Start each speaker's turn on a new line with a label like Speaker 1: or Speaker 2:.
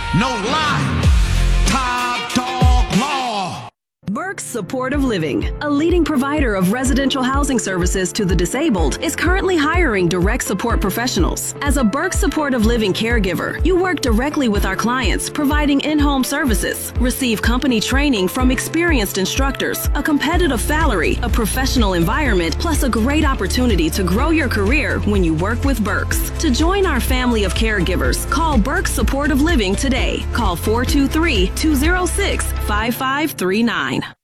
Speaker 1: No lie. Top dog law.
Speaker 2: Burke's Supportive Living, a leading provider of residential housing services to the disabled, is currently hiring direct support professionals. As a Burke's Supportive Living caregiver, you work directly with our clients, providing in-home services, receive company training from experienced instructors, a competitive salary, a professional environment, plus a great opportunity to grow your career when you work with Burke's. To join our family of caregivers, call Burke's Supportive Living today. Call 423-206-5539.